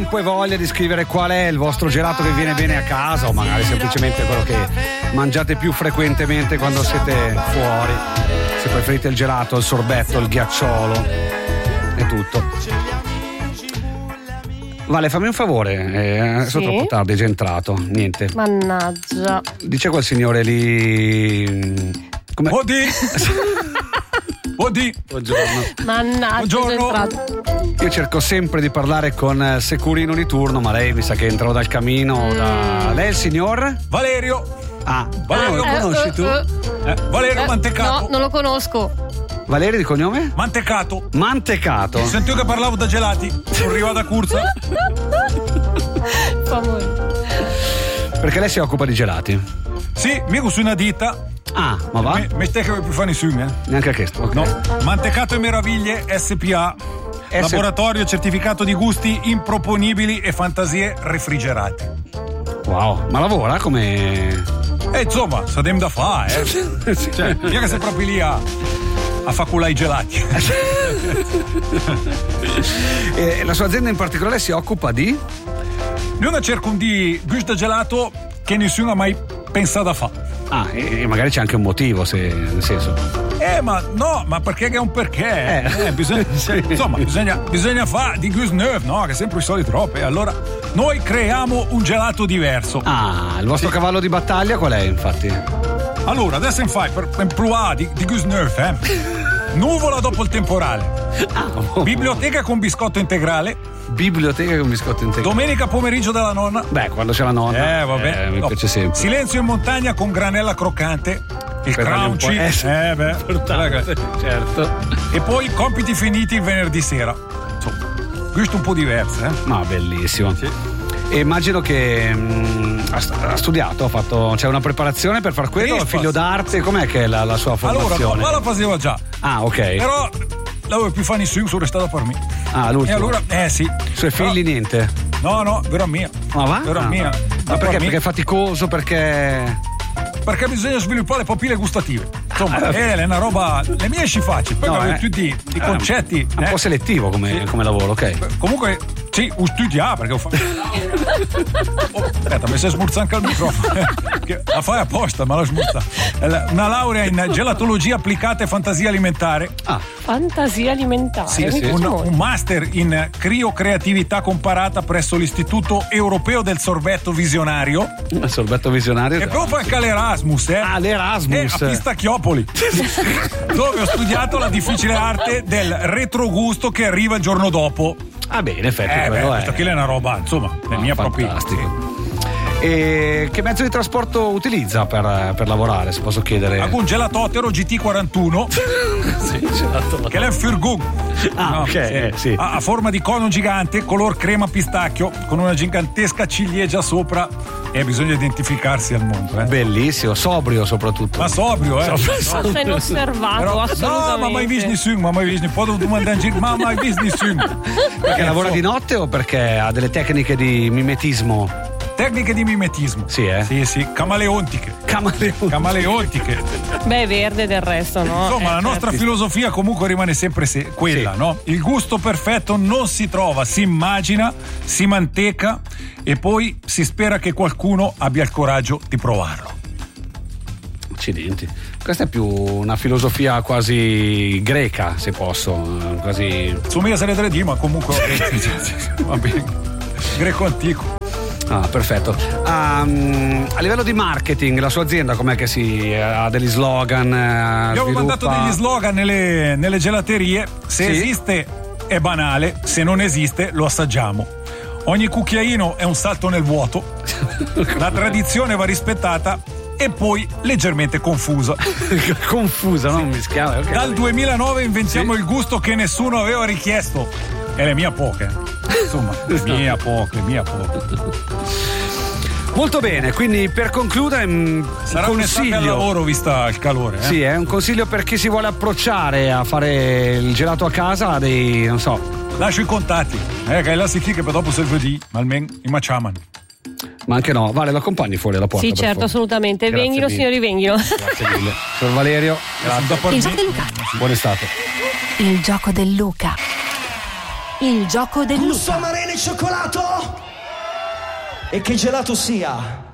tempo e voglia di scrivere qual è il vostro gelato che viene bene a casa, o magari semplicemente quello che mangiate più frequentemente quando siete fuori, se preferite il gelato, il sorbetto, il ghiacciolo e tutto. Vale, fammi un favore, sono troppo tardi, è già entrato, niente. Mannaggia. Dice quel signore lì... Come... Odì. Buongiorno. Mannaggia. Buongiorno. Io cerco sempre di parlare con Securino di turno, ma lei mi sa che entrano dal camino. Lei è il signor? Valerio. Valerio, lo conosci tu? Valerio Mantecato. No, non lo conosco. Valerio di cognome? Mantecato. Sentivo che parlavo da gelati. Sono arrivato da Curza. Perché lei si occupa di gelati? Sì, mica su una ditta. Ma va? Mi stai che più fare nessuno, Neanche a questo, ok. No. Mantecato e Meraviglie SPA. Laboratorio certificato di gusti improponibili e fantasie refrigerate. Wow, ma lavora come... Insomma, sadem da fare, Cioè, mica che sei proprio lì a faculare i gelati. La sua azienda in particolare si occupa di? Noi cerchiamo di gusto gelato che nessuno ha mai pensato a fare. E magari c'è anche un motivo, nel senso. Ma perché che è un perché? Bisogna fare di gusto neuf, no? Che è sempre i soliti troppi. Allora, noi creiamo un gelato diverso. Il vostro cavallo di battaglia qual è, infatti? Allora, adesso infatti, per provare di gusto neuf, nuvola dopo il temporale. Biblioteca con biscotto integrale. Domenica pomeriggio della nonna. Beh, quando c'è la nonna. Vabbè. Mi piace sempre. Silenzio in montagna con granella croccante. Il crunchy. Certo. E poi compiti finiti il venerdì sera. Insomma, gusto un po' diverso, No, bellissimo. Sì. E immagino che ha studiato, c'è una preparazione per far quello, figlio d'arte, com'è che è la sua formazione? Allora, papà la faceva già. Ok. Però l'avevo più fare nessuno, sono restato per me. L'ultimo. E allora, sì. I suoi figli niente? No, vera mia. Ma va? Vera mia. Ma perché? Perché è faticoso, perché bisogna sviluppare le papille gustative. Insomma, è una roba. Le mie ci faccio, poi avevo tutti i concetti. Un po' selettivo come lavoro, ok. Comunque, sì, ho studiato perché ho fatto. Aspetta, mi si smurza anche il microfono. La fai apposta, ma la smurza. Una laurea in gelatologia applicata e fantasia alimentare. Fantasia alimentare? Sì. Un master in criocreatività comparata presso l'Istituto Europeo del Sorbetto Visionario. Il sorbetto visionario? E proprio anche l'Erasmus, l'Erasmus. A Pistacchiopoli. Dove ho studiato la difficile arte del retrogusto che arriva il giorno dopo. Beh, in effetti quello è. Questa è una roba, insomma, è mia propria. Fantastico. E che mezzo di trasporto utilizza per lavorare, se posso chiedere? Un gelatotero GT41. Sì, gelatotero. Che è un furgone. Sì. A forma di cono gigante, color crema pistacchio, con una gigantesca ciliegia sopra. E bisogna identificarsi al mondo. Bellissimo, sobrio soprattutto. Ma sobrio, Sei inosservato, assolutamente. No, ma mai visto nessuno, Poi devo domandare in giro, ma mai visto nessuno. Perché lavora di notte o perché ha delle tecniche di mimetismo? Tecniche di mimetismo. Sì, Sì, camaleontiche. Beh, è verde del resto, no? Insomma, la nostra filosofia comunque rimane sempre quella, no? Il gusto perfetto non si trova, si immagina, si manteca e poi si spera che qualcuno abbia il coraggio di provarlo. Accidenti. Questa è più una filosofia quasi greca, se posso, quasi. Somiglia a Sere ma comunque va bene. Greco antico. Perfetto. A livello di marketing, la sua azienda com'è che ha degli slogan? Abbiamo mandato degli slogan nelle gelaterie. Se esiste è banale, se non esiste lo assaggiamo. Ogni cucchiaino è un salto nel vuoto. La tradizione va rispettata e poi leggermente confusa. Confusa, non mischiare. Okay. Dal 2009 inventiamo il gusto che nessuno aveva richiesto. E le mie poche. Insomma, mia poche. Molto bene, quindi per concludere sarà un consiglio al lavoro vista il calore. Sì, è un consiglio per chi si vuole approcciare a fare il gelato a casa, non so. Lascio i contatti, che là si chi che poi dopo serve di, ma almeno i macciamano. Ma anche no, Vale, lo accompagni fuori dalla porta? Sì, certo, assolutamente. Venghino, signori, venghino. Grazie mille. Signor Valerio, grazie. Il gioco del Luca. Buon estate. Il gioco del Luca. Il gioco del Luca. Gusto amarene cioccolato. E che gelato sia?